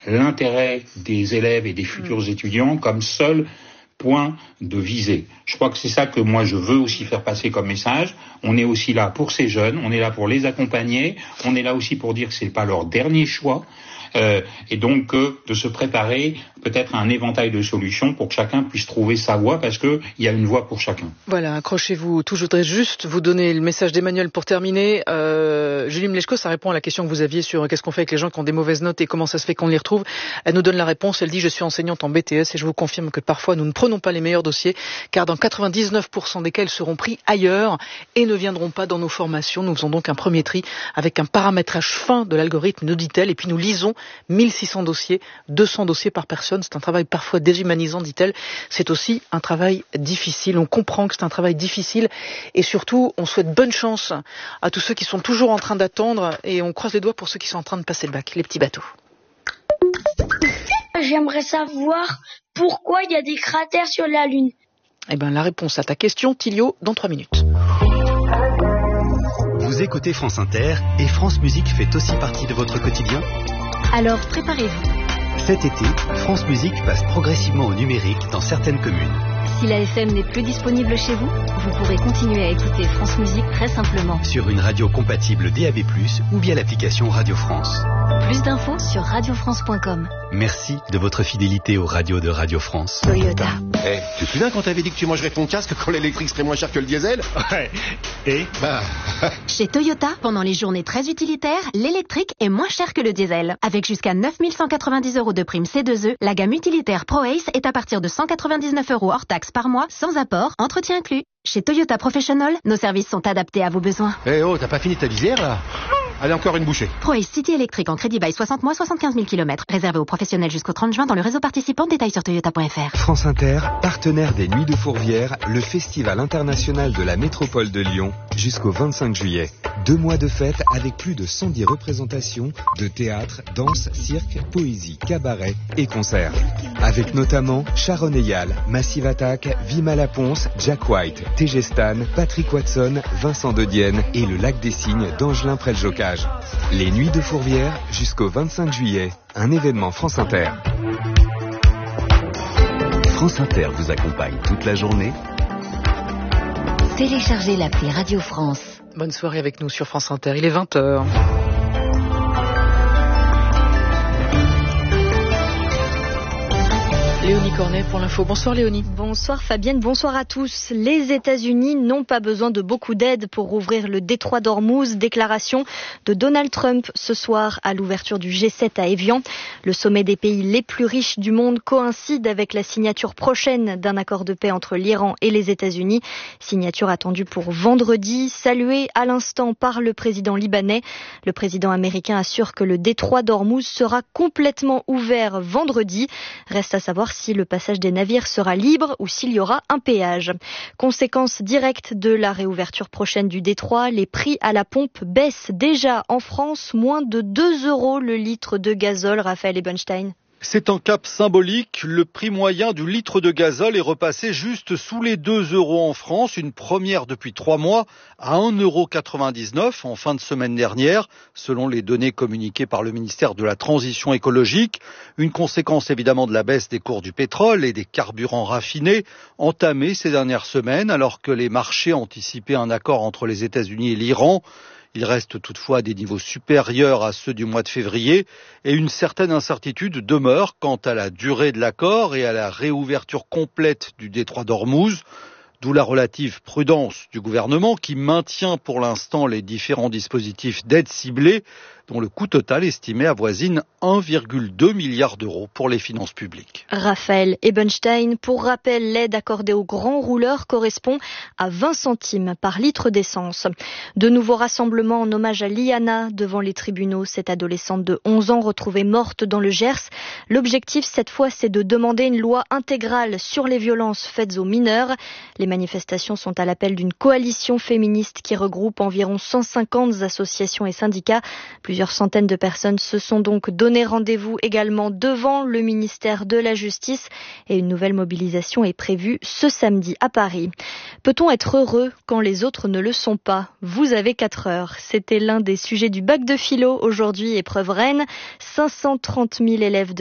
l'intérêt des élèves et des futurs étudiants comme seul point de visée. Je crois que c'est ça que moi je veux aussi faire passer comme message. On est aussi là pour ces jeunes, on est là pour les accompagner, on est là aussi pour dire que c'est pas leur dernier choix. Et donc de se préparer peut-être à un éventail de solutions pour que chacun puisse trouver sa voie, parce que il y a une voie pour chacun. Voilà, accrochez-vous. Je voudrais juste vous donner le message d'Emmanuel pour terminer. Julie Mleczko, ça répond à la question que vous aviez sur qu'est-ce qu'on fait avec les gens qui ont des mauvaises notes et comment ça se fait qu'on les retrouve. Elle nous donne la réponse. Elle dit: je suis enseignante en BTS et je vous confirme que parfois nous ne prenons pas les meilleurs dossiers, car dans 99% des cas, ils seront pris ailleurs et ne viendront pas dans nos formations. Nous faisons donc un premier tri avec un paramétrage fin de l'algorithme, nous dit-elle, et puis nous lisons 1600 dossiers, 200 dossiers par personne. C'est un travail parfois déshumanisant, dit-elle. C'est aussi un travail difficile. On comprend que c'est un travail difficile et surtout, on souhaite bonne chance à tous ceux qui sont toujours en train d'attendre et on croise les doigts pour ceux qui sont en train de passer le bac, les petits bateaux. J'aimerais savoir pourquoi il y a des cratères sur la Lune. Eh bien, la réponse à ta question, Tilio, dans 3 minutes. Vous écoutez France Inter et France Musique fait aussi partie de votre quotidien ? Alors préparez-vous. Cet été, France Musique passe progressivement au numérique dans certaines communes. Si la FM n'est plus disponible chez vous, vous pourrez continuer à écouter France Musique très simplement. Sur une radio compatible DAB+, ou via l'application Radio France. Plus d'infos sur radiofrance.com. Merci de votre fidélité aux radios de Radio France. Toyota. Tu te souviens quand t'avais dit que tu mangerais ton casque quand l'électrique serait moins cher que le diesel ? Ouais. Et Chez Toyota, pendant les journées très utilitaires, l'électrique est moins cher que le diesel. Avec jusqu'à 9 190 € de prime C2E, la gamme utilitaire ProAce est à partir de 199 € hors taxe par mois, sans apport, entretien inclus. Chez Toyota Professional, nos services sont adaptés à vos besoins. T'as pas fini ta visière là ? Allez, encore une bouchée. ProAce City électrique en crédit bail 60 mois, 75 000 km. Réservé aux professionnels jusqu'au 30 juin dans le réseau participant. Détails sur toyota.fr. France Inter, partenaire des Nuits de Fourvière, le festival international de la métropole de Lyon, jusqu'au 25 juillet. 2 mois de fête avec plus de 110 représentations de théâtre, danse, cirque, poésie, cabaret et concerts. Avec notamment Sharon Eyal, Massive Attack, Vima Laponce, Jack White, TG Stan, Patrick Watson, Vincent De Dienne et le Lac des Cygnes d'Angelin Près-le-Jocage. Les Nuits de Fourvière jusqu'au 25 juillet, un événement France Inter. France Inter vous accompagne toute la journée. Téléchargez l'appli Radio France. Bonne soirée avec nous sur France Inter, il est 20h. Léonie Cornet pour l'info. Bonsoir Léonie. Bonsoir Fabienne, bonsoir à tous. Les États-Unis n'ont pas besoin de beaucoup d'aide pour rouvrir le détroit d'Ormuz. Déclaration de Donald Trump ce soir à l'ouverture du G7 à Évian. Le sommet des pays les plus riches du monde coïncide avec la signature prochaine d'un accord de paix entre l'Iran et les États-Unis. Signature attendue pour vendredi, saluée à l'instant par le président libanais. Le président américain assure que le détroit d'Ormuz sera complètement ouvert vendredi. Reste à savoir si le passage des navires sera libre ou s'il y aura un péage. Conséquence directe de la réouverture prochaine du détroit, les prix à la pompe baissent déjà en France, moins de 2 € le litre de gazole. Raphaël Ebenstein. C'est un cap symbolique. Le prix moyen du litre de gazole est repassé juste sous les 2 € en France, une première depuis 3 mois, à 1,99 € en fin de semaine dernière, selon les données communiquées par le ministère de la Transition écologique. Une conséquence évidemment de la baisse des cours du pétrole et des carburants raffinés, entamée ces dernières semaines, alors que les marchés anticipaient un accord entre les États-Unis et l'Iran. Il reste toutefois à des niveaux supérieurs à ceux du mois de février et une certaine incertitude demeure quant à la durée de l'accord et à la réouverture complète du détroit d'Ormuz. D'où la relative prudence du gouvernement qui maintient pour l'instant les différents dispositifs d'aide ciblée dont le coût total estimé avoisine 1,2 milliard d'euros pour les finances publiques. Raphaël Ebenstein, pour rappel, l'aide accordée aux grands rouleurs correspond à 20 centimes par litre d'essence. De nouveaux rassemblements en hommage à Liana devant les tribunaux, cette adolescente de 11 ans retrouvée morte dans le Gers. L'objectif cette fois, c'est de demander une loi intégrale sur les violences faites aux mineurs. Les manifestations sont à l'appel d'une coalition féministe qui regroupe environ 150 associations et syndicats. Plusieurs centaines de personnes se sont donc donné rendez-vous également devant le ministère de la Justice et une nouvelle mobilisation est prévue ce samedi à Paris. Peut-on être heureux quand les autres ne le sont pas ? Vous avez 4 heures. C'était l'un des sujets du bac de philo aujourd'hui, épreuve Rennes. 530 000 élèves